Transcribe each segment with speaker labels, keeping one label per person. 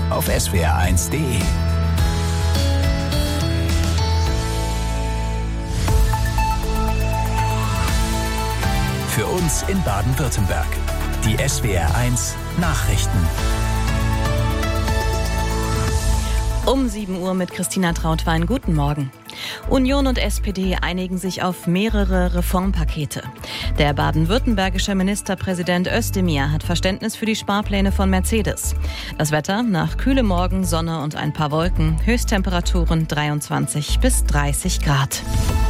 Speaker 1: auf swr1.de. Für uns in Baden-Württemberg. Die SWR1 Nachrichten.
Speaker 2: Um 7 Uhr mit Christina Trautwein. Guten Morgen. Union und SPD einigen sich auf mehrere Reformpakete. Der baden-württembergische Ministerpräsident Özdemir hat Verständnis für die Sparpläne von Mercedes. Das Wetter: nach kühlem Morgen, Sonne und ein paar Wolken. Höchsttemperaturen 23 bis 30 Grad.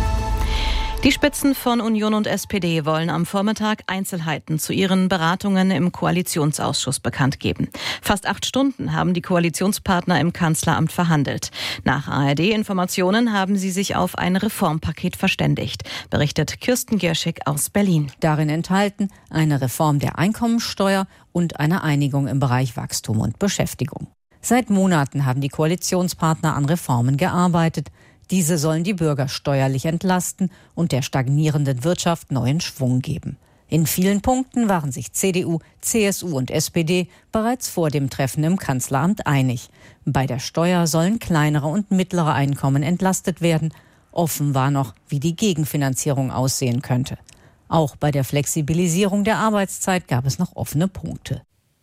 Speaker 2: Die Spitzen von Union und SPD wollen am Vormittag Einzelheiten zu ihren Beratungen im Koalitionsausschuss bekannt geben. Fast 8 Stunden haben die Koalitionspartner im Kanzleramt verhandelt. Nach ARD-Informationen haben sie sich auf ein Reformpaket verständigt, berichtet Kirsten Gierschig aus Berlin.
Speaker 3: Darin enthalten eine Reform der Einkommensteuer und eine Einigung im Bereich Wachstum und Beschäftigung. Seit Monaten haben die Koalitionspartner an Reformen gearbeitet. Diese sollen die Bürger steuerlich entlasten und der stagnierenden Wirtschaft neuen Schwung geben. In vielen Punkten waren sich CDU, CSU und SPD bereits vor dem Treffen im Kanzleramt einig. Bei der Steuer sollen kleinere und mittlere Einkommen entlastet werden. Offen war noch, wie die Gegenfinanzierung aussehen könnte. Auch bei der Flexibilisierung der Arbeitszeit gab es noch offene Punkte.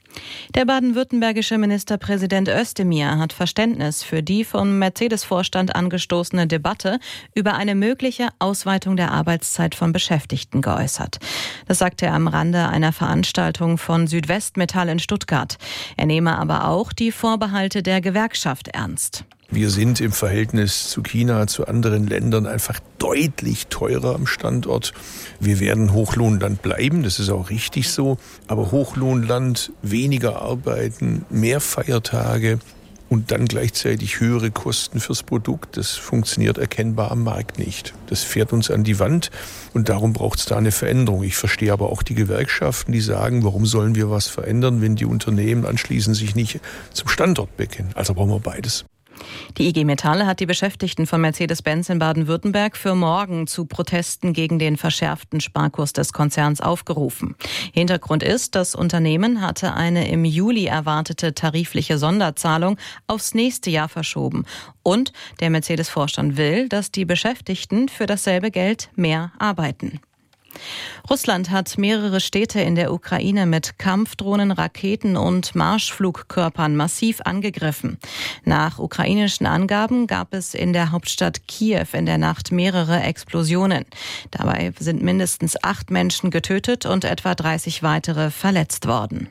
Speaker 2: Der baden-württembergische Ministerpräsident Özdemir hat Verständnis für die vom Mercedes-Vorstand angestoßene Debatte über eine mögliche Ausweitung der Arbeitszeit von Beschäftigten geäußert. Das sagte er am Rande einer Veranstaltung von Südwestmetall in Stuttgart. Er nehme aber auch die Vorbehalte der Gewerkschaft ernst.
Speaker 4: Wir sind im Verhältnis zu China, zu anderen Ländern einfach deutlich teurer am Standort. Wir werden Hochlohnland bleiben, das ist auch richtig so. Aber Hochlohnland, weniger arbeiten, mehr Feiertage und dann gleichzeitig höhere Kosten fürs Produkt, das funktioniert erkennbar am Markt nicht. Das fährt uns an die Wand und darum braucht es da eine Veränderung. Ich verstehe aber auch die Gewerkschaften, die sagen, warum sollen wir was verändern, wenn die Unternehmen anschließend sich nicht zum Standort bekennen. Also brauchen wir beides.
Speaker 2: Die IG Metall hat die Beschäftigten von Mercedes-Benz in Baden-Württemberg für morgen zu Protesten gegen den verschärften Sparkurs des Konzerns aufgerufen. Hintergrund ist, das Unternehmen hatte eine im Juli erwartete tarifliche Sonderzahlung aufs nächste Jahr verschoben. Und der Mercedes-Vorstand will, dass die Beschäftigten für dasselbe Geld mehr arbeiten. Russland hat mehrere Städte in der Ukraine mit Kampfdrohnen, Raketen und Marschflugkörpern massiv angegriffen. Nach ukrainischen Angaben gab es in der Hauptstadt Kiew in der Nacht mehrere Explosionen. Dabei sind mindestens 8 Menschen getötet und etwa 30 weitere verletzt worden.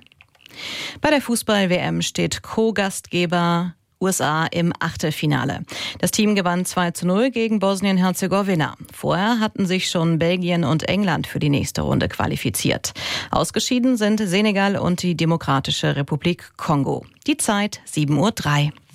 Speaker 2: Bei der Fußball-WM steht Co-Gastgeber USA im Achtelfinale. Das Team gewann 2:0 gegen Bosnien-Herzegowina. Vorher hatten sich schon Belgien und England für die nächste Runde qualifiziert. Ausgeschieden sind Senegal und die Demokratische Republik Kongo. Die Zeit 7:03 Uhr.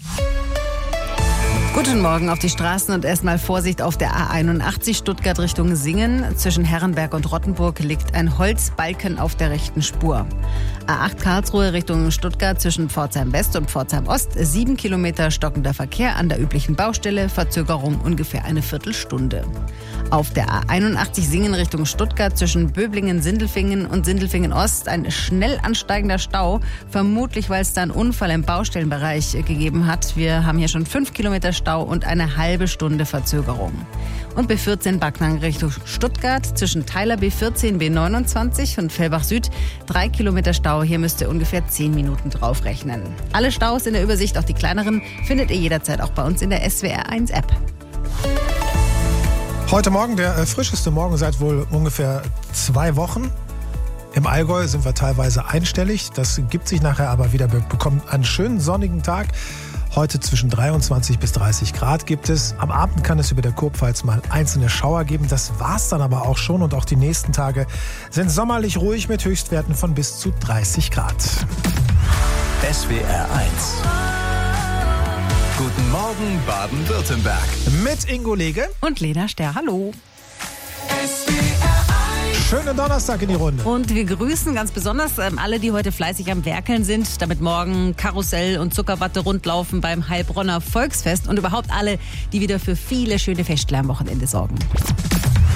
Speaker 5: Guten Morgen auf die Straßen und erstmal Vorsicht auf der A81 Stuttgart Richtung Singen. Zwischen Herrenberg und Rottenburg liegt ein Holzbalken auf der rechten Spur. A8 Karlsruhe Richtung Stuttgart zwischen Pforzheim West und Pforzheim Ost. 7 Kilometer stockender Verkehr an der üblichen Baustelle. Verzögerung ungefähr eine Viertelstunde. Auf der A81 Singen Richtung Stuttgart zwischen Böblingen-Sindelfingen und Sindelfingen-Ost ein schnell ansteigender Stau. Vermutlich, weil es da einen Unfall im Baustellenbereich gegeben hat. Wir haben hier schon 5 Kilometer Stau und eine halbe Stunde Verzögerung. Und B14 Backnang Richtung Stuttgart zwischen Teiler B14, B29 und Fellbach Süd 3 Kilometer Stau. Hier müsst ihr ungefähr 10 Minuten draufrechnen. Alle Staus in der Übersicht, auch die kleineren, findet ihr jederzeit auch bei uns in der SWR1 App.
Speaker 6: Heute Morgen der frischeste Morgen seit wohl ungefähr 2 Wochen. Im Allgäu sind wir teilweise einstellig. Das gibt sich nachher aber wieder. Wir bekommen einen schönen sonnigen Tag. Heute zwischen 23 bis 30 Grad gibt es. Am Abend kann es über der Kurpfalz mal einzelne Schauer geben. Das war's dann aber auch schon. Und auch die nächsten Tage sind sommerlich ruhig mit Höchstwerten von bis zu 30 Grad.
Speaker 1: SWR1. Guten Morgen Baden-Württemberg.
Speaker 6: Mit Ingo Lege
Speaker 5: Und Lena Sterr, hallo.
Speaker 6: Schönen Donnerstag in die Runde.
Speaker 5: Und wir grüßen ganz besonders alle, die heute fleißig am Werkeln sind, damit morgen Karussell und Zuckerwatte rundlaufen beim Heilbronner Volksfest und überhaupt alle, die wieder für viele schöne Festler am Wochenende sorgen.